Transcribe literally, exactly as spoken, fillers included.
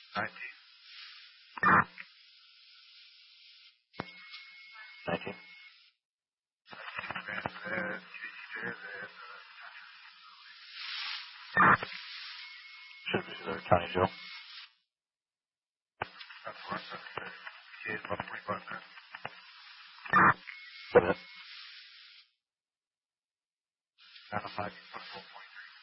nineteen. nineteen. And then, and Should be the county jail. that's what I'm saying. He's about twenty-five minutes. Go ahead. And I'm not,